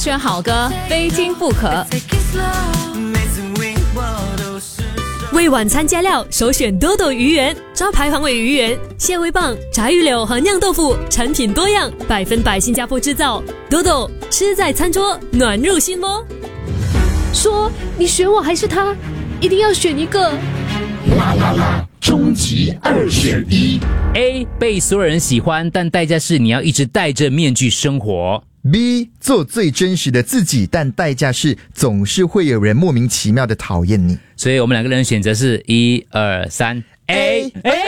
选好歌，非听不可。 为晚餐加料，首选多多鱼圆，招牌黄尾鱼圆、蟹味棒、炸鱼柳和酿豆腐，产品多样，100%新加坡制造。多多吃在餐桌，暖入心窝。 说你选我还是他，一定要选一个。 啦啦啦，终极2选1。 A 被所有人喜欢，但代价是你要一直戴着面具生活。 B 做最真实的自己，但代价是总是会有人莫名其妙的讨厌你。 所以我们2个人选择是1、2、3。A，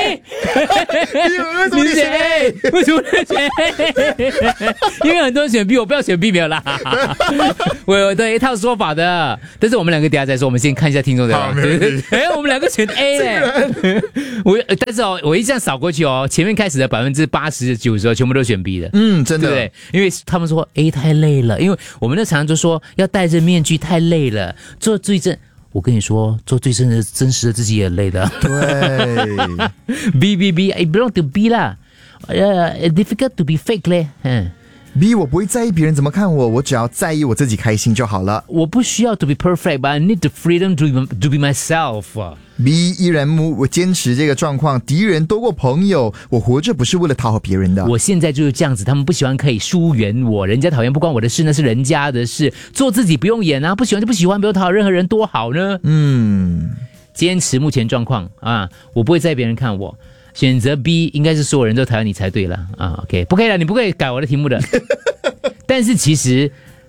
你选 A， 为什么你选 A？ 因为很多人选 B， 我不要选 B 没有啦。我有的一套说法的，但是我们2个等一下再说，我们先看一下听众的。我们2个选 A 嘞。但是我一这样扫过去前面开始的80%、90%全部都选 B 的。 真的， 对，因为他们说 A 太累了，因为我们常常就说要戴着面具太累了，做最真。我跟你说，做最真实的自己也累的。 对 ，I belong to B 啦。difficult to be fake 嘞。 B 我不会在意别人怎么看我，我只要在意我自己开心就好了。 我不需要 to be perfect, but I need the freedom to be myself. B 依然我坚持这个状况，敌人多过朋友，我活着不是为了讨好别人的。 我现在就是这样子，他们不喜欢可以疏远我，人家讨厌不关我的事，那是人家的事。做自己不用演啊，不喜欢就不喜欢，不用讨好任何人，多好呢。坚持目前状况啊，我不会在意别人看我。选择 B 应该是所有人都讨厌你才对了啊 ，OK， 不可以了，你不可以改我的题目的。但是其实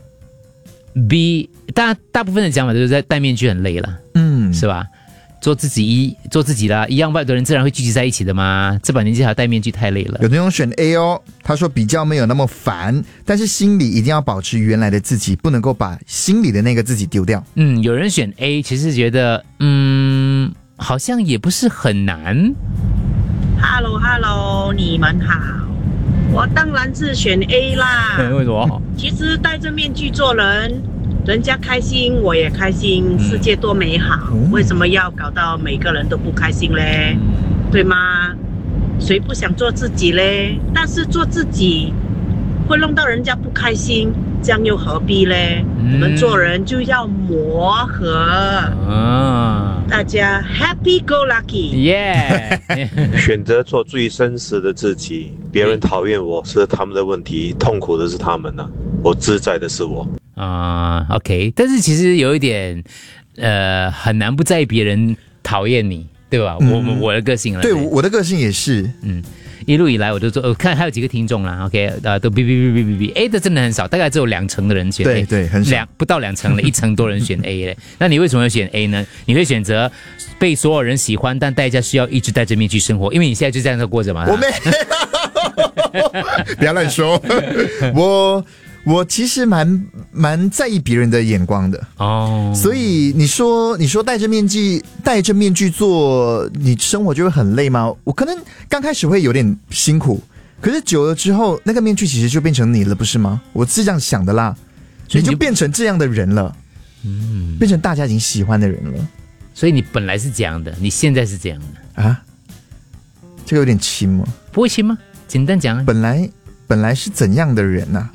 B 大部分的讲法都是在戴面具很累了，是吧？做自己啦，一样外的人自然会聚集在一起的嘛。这把年纪还要戴面具太累了。 有那种选 A 他说比较没有那么烦，但是心里一定要保持原来的自己，不能够把心里的那个自己丢掉。 有人选 A， 其实觉得好像也不是很难。 Hello， 你们好，我当然是选 A 啦。 为什么？ 其实戴着面具做人，人家开心我也开心，世界多美好，为什么要搞到每个人都不开心嘞？对吗？谁不想做自己嘞？但是做自己会弄到人家不开心，这样又何必嘞？我们做人就要磨合大家 happy go lucky， 选择做最真实的自己，别人讨厌我是他们的问题，痛苦的是他们呢，我自在的是我。 OK， 但是其实有一点很难不在意别人讨厌你，对吧？我的个性了， 对，我的个性也是， 一路以来我都做，看还有几个听众啦 ，OK， 都 B A 的真的很少，大概只有2成的人选 A， 对，很少， 不到2成了，1成多人选 A 嘞。那你为什么要选 A 呢？你会选择被所有人喜欢，但代价是要一直戴着面具生活，因为你现在就这样过着嘛。 我没，不要乱说，我其实蛮在意别人的眼光的所以你说戴着面具做你生活就会很累吗？我可能刚开始会有点辛苦，可是久了之后那个面具其实就变成你了，不是吗？我是这样想的啦，你就变成这样的人了，变成大家已经喜欢的人了。 所以你本来是这样的，你现在是这样的啊？这个有点轻吗？ 不会轻吗？简单讲， 本来是怎样的人啊？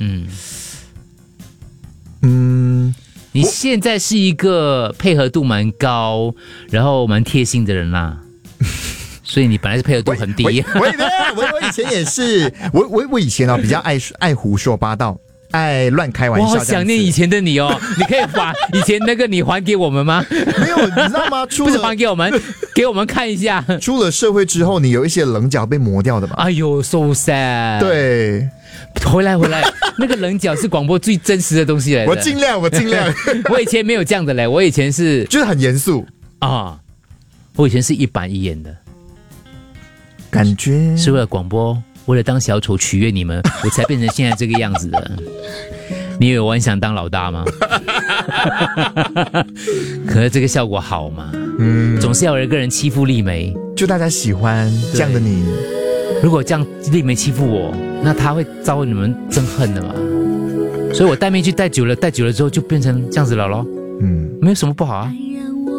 你现在是一个配合度蛮高，然后蛮贴心的人啦，所以你本来是配合度很低。我以前也是，我以前比较爱胡说八道，爱乱开玩笑。 我好想念以前的你哦，你可以把以前那个你还给我们吗？ 没有，你知道吗？ 不是还给我们，给我们看一下。 出了社会之后，你有一些棱角被磨掉的嘛？ 哎呦 ，so sad。 对。 回来，那个棱角是广播最真实的东西来的。 我尽量。 我以前没有这样的嘞，我以前是就是很严肃我以前是一板一眼的， 感觉是为了广播，为了当小丑取悦你们，我才变成现在这个样子的。你以为我很想当老大吗？可是这个效果好吗？总是要有一个人欺负丽梅， 就大家喜欢这样的你。 如果这样丽梅欺负我，那她会遭你们憎恨的嘛。所以我戴面具戴久了之后就变成这样子了咯。没有什么不好啊。